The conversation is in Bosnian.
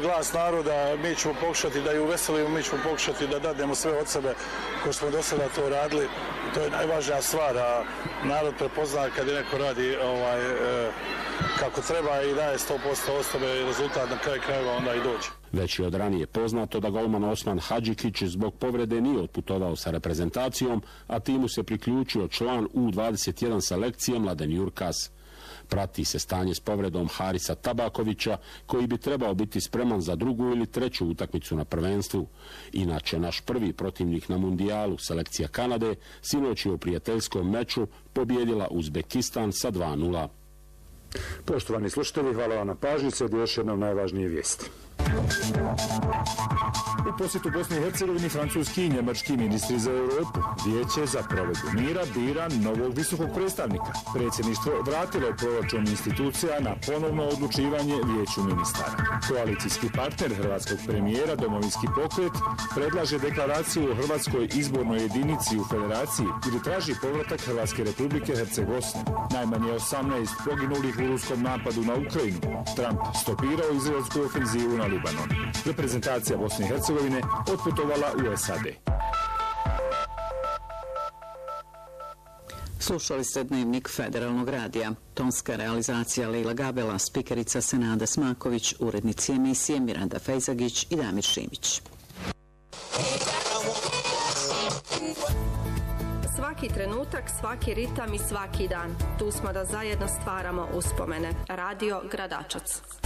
glas naroda, mi ćemo pokušati da ju uveselimo, mi ćemo pokušati da dadnemo sve od sebe ko smo do sada to radili. To je najvažnija stvar, a narod prepozna kad je neko radi kako treba i daje 100% osobe i rezultat na kraju krajeva onda i dođe. Već je od ranije poznato da golman Osman Hadžikić zbog povrede nije otputovao sa reprezentacijom, a timu se priključio član U21 selekcije Mladen Jurkas. Prati se stanje s povredom Harisa Tabakovića, koji bi trebao biti spreman za drugu ili treću utakmicu na prvenstvu. Inače, naš prvi protivnik na mundijalu, selekcija Kanade, sinoć je u prijateljskom meču pobjedila Uzbekistan sa 2:0. Poštovani slušatelji, hvala vam na pažnji, sad još jednom najvažnije vijesti. U posjetu Bosni i Hercegovini francuski i njemački ministri za Europu. Vijeće za provedbu mira bira novog visokog predstavnika. Predsjedništvo vratilo je proračun institucija na ponovno odlučivanje vijeću ministara. Koalicijski partner hrvatskog premijera Domovinski pokret predlaže deklaraciju o hrvatskoj izbornoj jedinici u federaciji ili traži povratak Hrvatske republike Herceg-Bosne. Najmanje 18 poginulih u ruskom napadu na Ukrajinu. Trump stopirao izraelsku ofenzivu na Libanon. Reprezentacija Bosne i Hercegovine otputovala u SAD. Slušali ste Dnevnik Federalnog radija. Tonska realizacija Lejla Gabela, spikerica Senada Smaković, urednici emisije Miranda Fejzagić i Damir Šimić. Svaki trenutak, svaki ritam i svaki dan. Tu smo da zajedno stvaramo uspomene. Radio Gradačac.